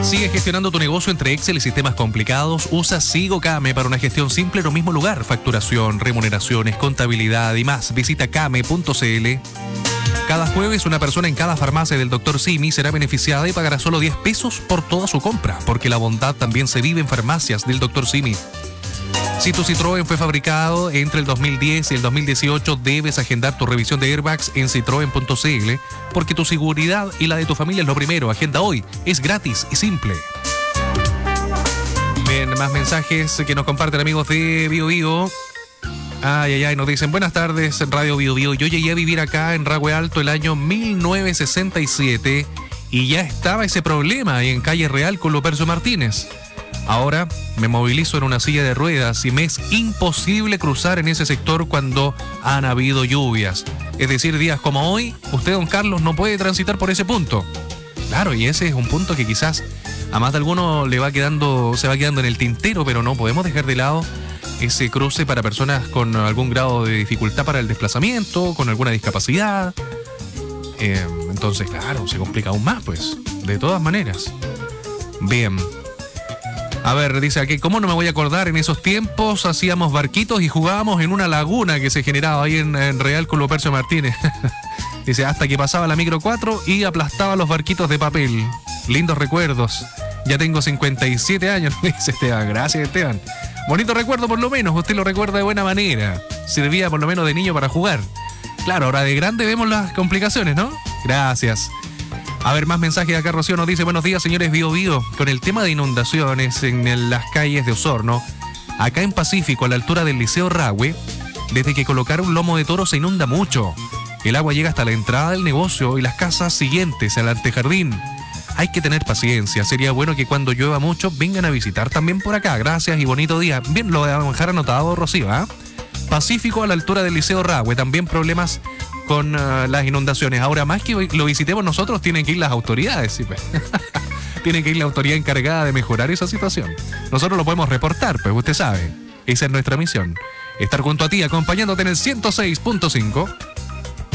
Sigue gestionando tu negocio entre Excel y sistemas complicados. Usa SigoKame para una gestión simple en un mismo lugar. Facturación, remuneraciones, contabilidad y más. Visita kame.cl. Cada jueves una persona en cada farmacia del Dr. Simi será beneficiada y pagará solo 10 pesos por toda su compra, porque la bondad también se vive en farmacias del Dr. Simi. Si tu Citroën fue fabricado entre el 2010 y el 2018, debes agendar tu revisión de airbags en citroen.cl, porque tu seguridad y la de tu familia es lo primero. Agenda hoy, es gratis y simple. Bien, más mensajes que nos comparten amigos de BioBio. Ay, nos dicen, buenas tardes, Radio BioBio. Yo llegué a vivir acá en Rahue Alto el año 1967 y ya estaba ese problema ahí en Calle Real con Lupercio Martínez. Ahora me movilizo en una silla de ruedas y me es imposible cruzar en ese sector cuando han habido lluvias. Es decir, días como hoy, usted, don Carlos, no puede transitar por ese punto. Claro, y ese es un punto que quizás a más de alguno se va quedando en el tintero, pero no podemos dejar de lado ese cruce para personas con algún grado de dificultad para el desplazamiento, con alguna discapacidad. Entonces, claro, se complica aún más, pues, de todas maneras. Bien. A ver, dice aquí, ¿cómo no me voy a acordar? En esos tiempos hacíamos barquitos y jugábamos en una laguna que se generaba ahí en Real con Lupercio Martínez. Dice, hasta que pasaba la micro 4 y aplastaba los barquitos de papel. Lindos recuerdos. Ya tengo 57 años, dice Esteban. Gracias, Esteban. Bonito recuerdo por lo menos, usted lo recuerda de buena manera. Servía por lo menos de niño para jugar. Claro, ahora de grande vemos las complicaciones, ¿no? Gracias. A ver, más mensajes acá. Rocío nos dice, buenos días, señores BioBio. Con el tema de inundaciones en las calles de Osorno, acá en Pacífico, a la altura del Liceo Rahue, desde que colocaron lomo de toro se inunda mucho. El agua llega hasta la entrada del negocio y las casas siguientes al antejardín. Hay que tener paciencia. Sería bueno que cuando llueva mucho vengan a visitar también por acá. Gracias y bonito día. Bien, lo voy a dejar anotado, Rocío, ¿eh? Pacífico a la altura del Liceo Rahue. También problemas con las inundaciones. Ahora, más que lo visitemos nosotros, tienen que ir las autoridades. ¿Sí? Tienen que ir la autoridad encargada de mejorar esa situación. Nosotros lo podemos reportar, pues usted sabe. Esa es nuestra misión. Estar junto a ti, acompañándote en el 106.5.